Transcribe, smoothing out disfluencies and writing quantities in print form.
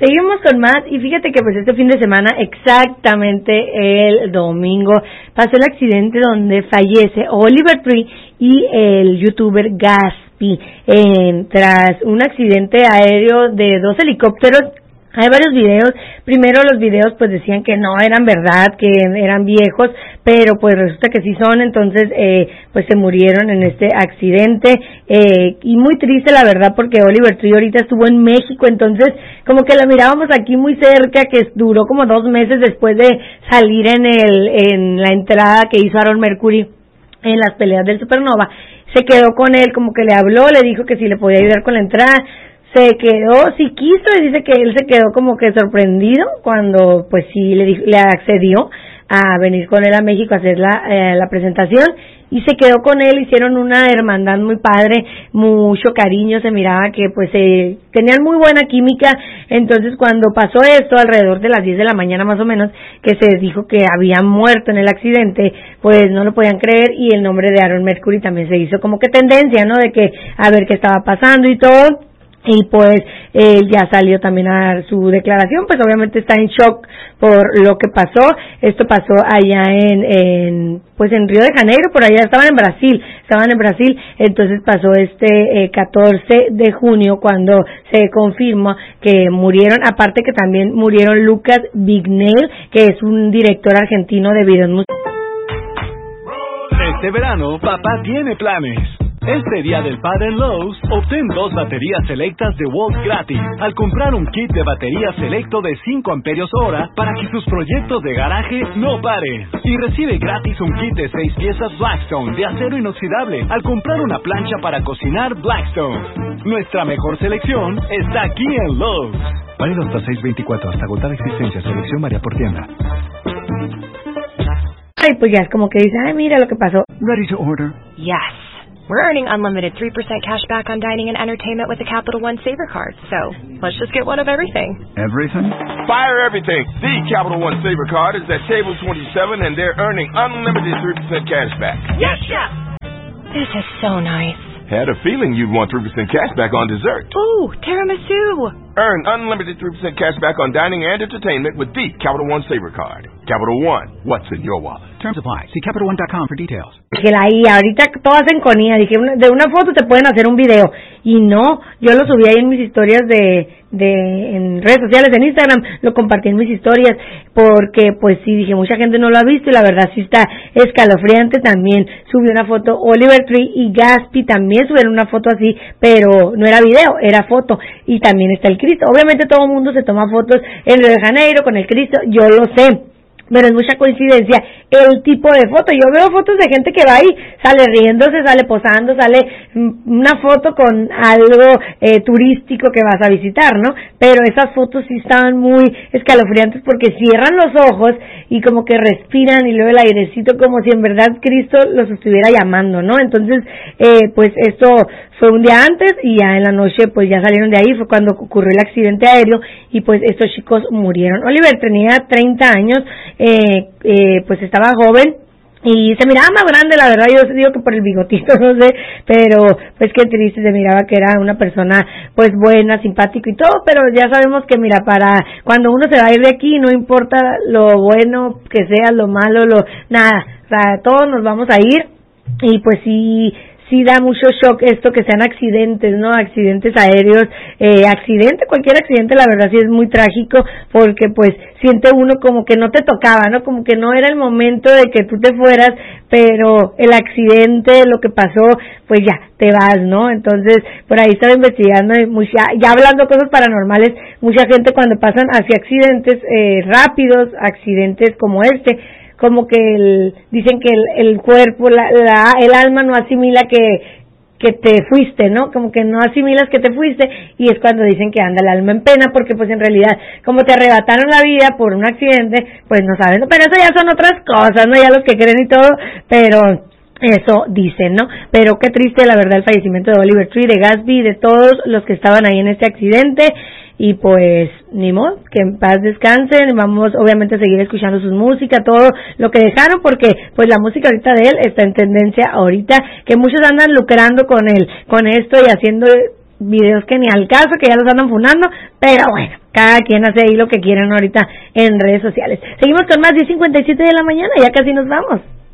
seguimos con más y fíjate que pues este fin de semana, exactamente el domingo, pasó el accidente donde fallece Oliver Tree y el youtuber Gatsby tras un accidente aéreo de 2 helicópteros. Hay varios videos. Primero los videos pues decían que no eran verdad, que eran viejos, pero pues resulta que sí son. Entonces pues se murieron en este accidente y muy triste la verdad, porque Oliver Tree ahorita estuvo en México, entonces como que la mirábamos aquí muy cerca, que duró como 2 meses después de salir en la entrada que hizo Aaron Mercury en las peleas del Supernova. Se quedó con él, como que le habló, le dijo que si le podía ayudar con la entrada. Se quedó, sí quiso, y dice que él se quedó como que sorprendido cuando pues sí le accedió a venir con él a México a hacer la presentación, y se quedó con él. Hicieron una hermandad muy padre, mucho cariño, se miraba que pues tenían muy buena química. Entonces cuando pasó esto, alrededor de las 10 de la mañana más o menos, que se dijo que había muerto en el accidente, pues no lo podían creer, y el nombre de Aaron Mercury también se hizo como que tendencia, ¿no? De que a ver qué estaba pasando y todo. Y pues él ya salió también a dar su declaración, pues obviamente está en shock por lo que pasó. Esto pasó allá en Río de Janeiro, por allá estaban en Brasil, entonces pasó este 14 de junio cuando se confirma que murieron, aparte que también murieron Lucas Vignell, que es un director argentino de videos musicales. Este verano, papá tiene planes. Este día del padre en Lowe's, obtén 2 baterías selectas de Volt gratis al comprar un kit de batería selecto de 5 amperios hora para que sus proyectos de garaje no paren. Y recibe gratis un kit de 6 piezas Blackstone de acero inoxidable al comprar una plancha para cocinar Blackstone. Nuestra mejor selección está aquí en Lowe's. Válido hasta 6/24, hasta agotar existencia. Selección varía por tienda. Ay, pues ya es como que dice, ay, mira lo que pasó. Ready to order? Yes. We're earning unlimited 3% cash back on dining and entertainment with the Capital One Saver Card. So, let's just get one of everything. Everything? Fire everything. The Capital One Saver Card is at table 27 and they're earning unlimited 3% cash back. Yes, Chef! This is so nice. Had a feeling you'd want 3% cash back on dessert. Ooh, tiramisu! Earn unlimited 3% cash back on dining and entertainment with the Capital One Saver Card. Capital One, what's in your wallet? Terms apply. See CapitalOne.com for details. Que la IA, ahorita todas en conía, dije, de una foto te pueden hacer un video, y no, yo lo subí ahí en mis historias en redes sociales, en Instagram, lo compartí en mis historias, porque pues sí, dije, mucha gente no lo ha visto, y la verdad sí está escalofriante. También subí una foto, Oliver Tree y Gatsby también subieron una foto así, pero no era video, era foto, y también está el Cristo. Obviamente todo el mundo se toma fotos en Río de Janeiro con el Cristo, yo lo sé, pero es mucha coincidencia el tipo de foto. Yo veo fotos de gente que va ahí, sale riéndose, sale posando, sale una foto con algo turístico que vas a visitar, ¿no? Pero esas fotos sí estaban muy escalofriantes, porque cierran los ojos y como que respiran, y luego el airecito, como si en verdad Cristo los estuviera llamando, ¿no? Entonces pues esto fue un día antes, y ya en la noche pues ya salieron de ahí. Fue cuando ocurrió el accidente aéreo, y pues estos chicos murieron. Oliver tenía 30 años, pues estaba joven y se miraba más grande, la verdad. Yo digo que por el bigotito, no sé, pero pues qué triste, se miraba que era una persona pues buena, simpático y todo, pero ya sabemos que mira, para cuando uno se va a ir de aquí, no importa lo bueno que sea, lo malo, nada, o sea, todos nos vamos a ir. Y pues sí da mucho shock esto, que sean accidentes, ¿no? Accidentes aéreos, cualquier accidente, la verdad sí es muy trágico, porque pues siente uno como que no te tocaba, ¿no? Como que no era el momento de que tú te fueras, pero el accidente, lo que pasó, pues ya, te vas, ¿no? Entonces, por ahí estaba investigando, ya hablando cosas paranormales, mucha gente cuando pasan hacia accidentes rápidos, accidentes como este, como que dicen que el cuerpo, el alma no asimila que te fuiste, ¿no? Como que no asimilas que te fuiste, y es cuando dicen que anda el alma en pena, porque pues en realidad, como te arrebataron la vida por un accidente, pues no sabes, ¿no? Pero eso ya son otras cosas, ¿no? Ya los que creen y todo, pero eso dicen, ¿no? Pero qué triste, la verdad, el fallecimiento de Oliver Tree, de Gatsby, de todos los que estaban ahí en este accidente. Y pues, ni modo, que en paz descansen. Vamos obviamente a seguir escuchando su música, todo lo que dejaron, porque pues la música ahorita de él está en tendencia ahorita, que muchos andan lucrando con esto y haciendo videos que ni al caso, que ya los andan funando, pero bueno, cada quien hace ahí lo que quieren ahorita en redes sociales. Seguimos con más, 10:57 de la mañana, ya casi nos vamos.